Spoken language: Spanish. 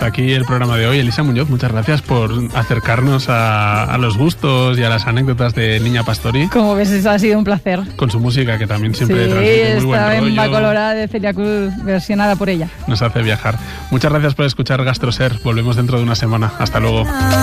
hasta aquí el programa de hoy. Elisa Muñoz, muchas gracias por acercarnos a los gustos y a las anécdotas de Niña Pastori. Como ves, ha sido un placer. Con su música, que también siempre transmite muy buen rollo. Sí, esta Colorada de Celia Cruz, versionada por ella. Nos hace viajar. Muchas gracias por escuchar GastroSer. Volvemos dentro de una semana. Hasta luego.